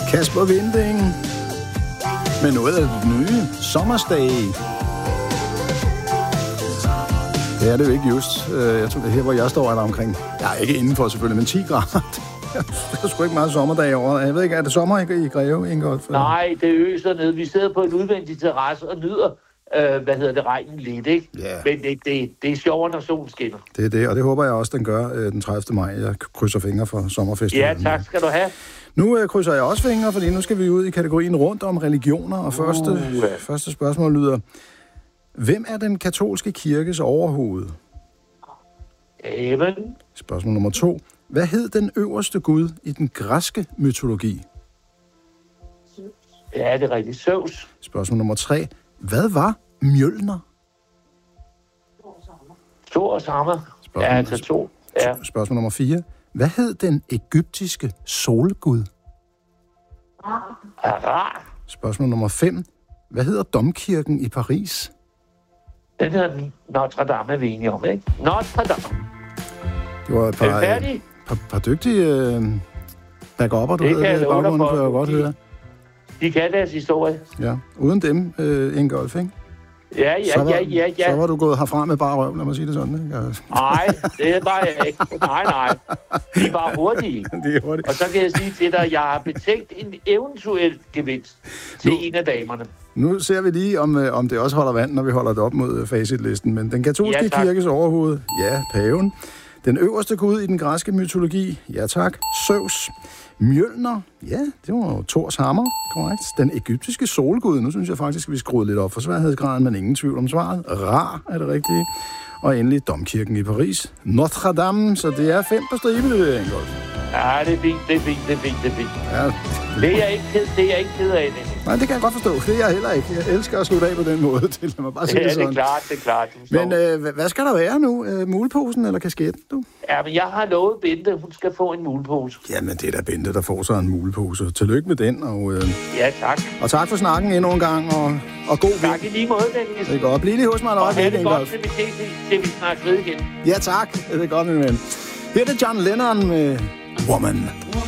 Kasper Winding med noget af det nye Sommersdag. Det er det jo ikke just. Jeg tror, det her, hvor jeg står, er der omkring, ikke indenfor selvfølgelig, men 10 grader. Der er sgu ikke meget sommerdag over. Jeg ved ikke, er det sommer i Greve, Ingolf? Nej, det øser ned. Vi sidder på en udvendig terrasse og nyder, regnen lidt, ikke? Yeah. Men det er sjovere, når solen skinner. Det er det, og det håber jeg også, den gør den 30. maj. Jeg krydser fingre for sommerfestivalen. Ja, tak skal du have. Nu krydser jeg også fingre, fordi nu skal vi ud i kategorien rundt om religioner, og første spørgsmål lyder: hvem er den katolske kirkes overhoved? Amen. Spørgsmål nummer 2. Hvad hed den øverste gud i den græske mytologi? Ja, det er rigtigt. Zeus. Spørgsmål nummer 3. Hvad var Mjølner? Thor og Sammer. Ja, altså 2. Ja. Spørgsmål nummer 4. Hvad hed den egyptiske solgud? Ra. Spørgsmål nummer 5. Hvad hedder domkirken i Paris? Den hedder Notre Dame, er vi enige om, ikke? Notre Dame. Det var et par dygtige back-up'er, du havde i baggrunden, for jeg godt høre. De kan deres historie. Ja, uden dem, Ingolf, ikke? Ja. Så var du gået herfra med bare røv, lad mig sige det sådan, ikke? Nej, det var jeg ikke. Nej. De er bare hurtige. De er hurtige. Og så kan jeg sige til dig, at jeg har betænkt en eventuel gevinst til en af damerne. Nu ser vi lige, om det også holder vand, når vi holder det op mod facitlisten. Men den katolske kirkes overhoved, paven. Den øverste gud i den græske mytologi, Zeus. Mjølner, det var jo Thors hammer, korrekt. Den egyptiske solgud, nu synes jeg faktisk, at vi skruede lidt op for sværhedsgraden, men ingen tvivl om svaret. Ra er det rigtige. Og endelig domkirken i Paris, Notre Dame, så det er 5 på stribe, det er Ingolf. Ja, det er fint. Ja, det er jeg ikke ked af det. Nej, det kan jeg godt forstå. Det er jeg heller ikke. Jeg elsker at slutte af på den måde. Lad mig bare sige det sådan. Det er klart. Men hvad skal der være nu? Muleposen eller kasketten, du? Ja, men jeg har lovet Bente, hun skal få en mulepose. Jamen, det er da Bente, der får sig en mulepose. Tillykke med den. Ja, tak. Og tak for snakken endnu en gang, og god tak i lige måde, Dennis. Det er godt. Bliv lige hos mig. Og have det godt, til vi snakkes ved igen. Ja, tak. Det er godt, min ven. Her er det John Lennon med Woman.